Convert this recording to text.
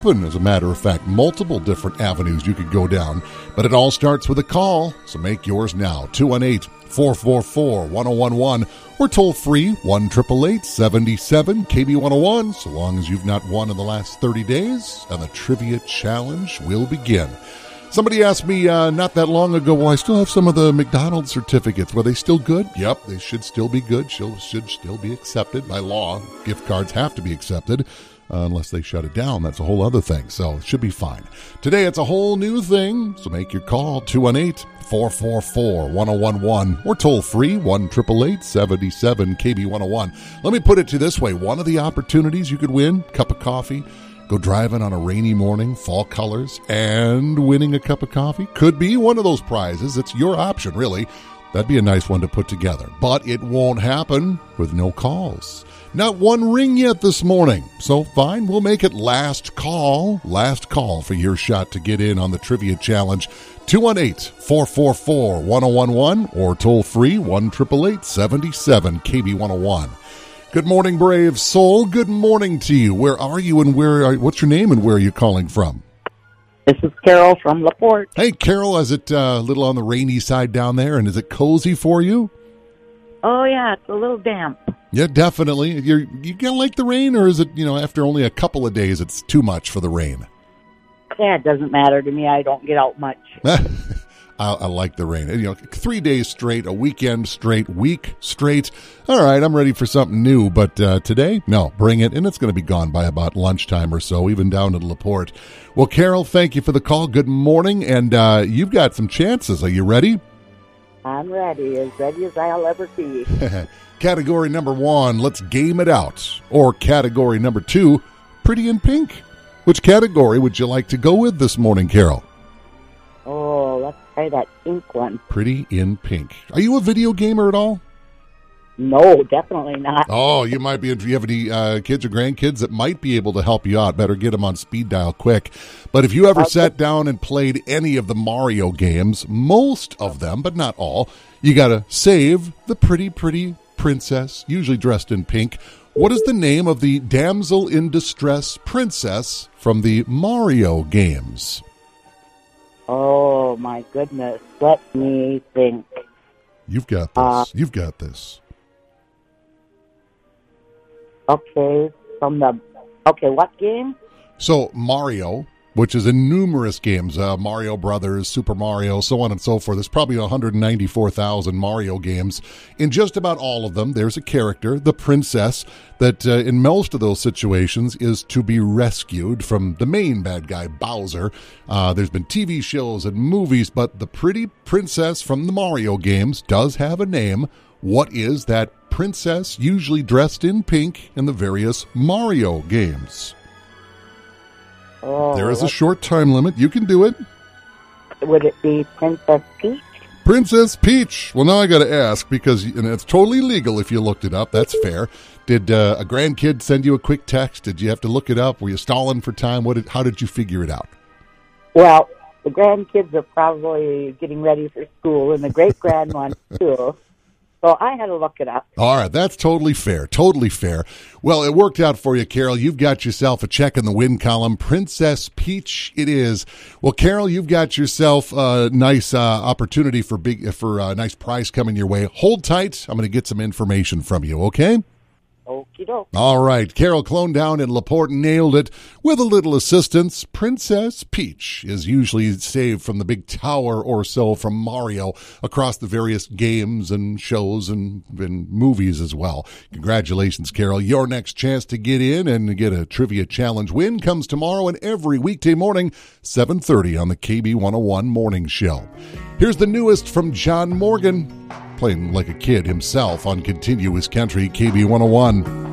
As a matter of fact, multiple different avenues you could go down, but it all starts with a call, so make yours now. 218-444-1011 or toll free 1-888-77-KB101, so long as you've not won in the last 30 days, and the trivia challenge will begin. Somebody asked me not that long ago, well, I still have some of the McDonald's certificates. Were they still good? Yep, they should still be good. Should still be accepted by law. Gift cards have to be accepted. Unless they shut it down. That's a whole other thing, so it should be fine. Today, it's a whole new thing, so make your call, 218-444-1011, or toll free, 1-888-77-KB101. Let me put it to this way. One of the opportunities you could win, cup of coffee, go driving on a rainy morning, fall colors, and winning a cup of coffee, could be one of those prizes. It's your option, really. That'd be a nice one to put together. But it won't happen with no calls. Not one ring yet this morning. So fine, we'll make it last call. Last call for your shot to get in on the trivia challenge. 218-444-1011 or toll free 1-888-77-KB101. Good morning, brave soul. Good morning to you. Where are you and what's your name and where are you calling from? This is Carol from LaPorte. Hey, Carol, is it a little on the rainy side down there, and is it cozy for you? Oh, yeah, it's a little damp. Yeah, definitely. You gonna like the rain, or is it, after only a couple of days, it's too much for the rain? Yeah, it doesn't matter to me. I don't get out much. I like the rain. 3 days straight, a weekend straight, week straight. All right, I'm ready for something new, but today, no, bring it, and it's going to be gone by about lunchtime or so, even down in LaPorte. Well, Carol, thank you for the call. Good morning, and you've got some chances. Are you ready? I'm ready as I'll ever be. Category number 1, let's game it out. Or category number 2, Pretty in Pink. Which category would you like to go with this morning, Carol? Oh, let's try that pink one. Pretty in Pink. Are you a video gamer at all? No, definitely not. Oh, you might be. If you have any kids or grandkids that might be able to help you out, better get them on speed dial quick. But if you ever sat down and played any of the Mario games, most of them, but not all, you got to save the pretty princess, usually dressed in pink. What is the name of the damsel in distress princess from the Mario games? Oh, my goodness. Let me think. You've got this. You've got this. Okay, what game? So, Mario, which is in numerous games, Mario Brothers, Super Mario, so on and so forth. There's probably 194,000 Mario games. In just about all of them, there's a character, the princess, that in most of those situations is to be rescued from the main bad guy, Bowser. There's been TV shows and movies, but the pretty princess from the Mario games does have a name. What is that princess usually dressed in pink in the various Mario games? Oh, there is a short time limit. You can do it. Would it be Princess Peach? Princess Peach. Well, now I got to ask because it's totally legal if you looked it up. That's fair. Did a grandkid send you a quick text? Did you have to look it up? Were you stalling for time? How did you figure it out? Well, the grandkids are probably getting ready for school, and the great-grand one, too. So I had to look it up. All right, that's totally fair. Totally fair. Well, it worked out for you, Carol. You've got yourself a check in the win column. Princess Peach it is. Well, Carol, you've got yourself a nice opportunity for a nice prize coming your way. Hold tight. I'm going to get some information from you, okay? Okie doke. All right. Carol Clone down in LaPorte nailed it. With a little assistance, Princess Peach is usually saved from the big tower or so from Mario across the various games and shows and movies as well. Congratulations, Carol. Your next chance to get in and get a trivia challenge win comes tomorrow and every weekday morning, 7:30 on the KB101 Morning Show. Here's the newest from John Morgan, playing like a kid himself on Continuous Country KB101.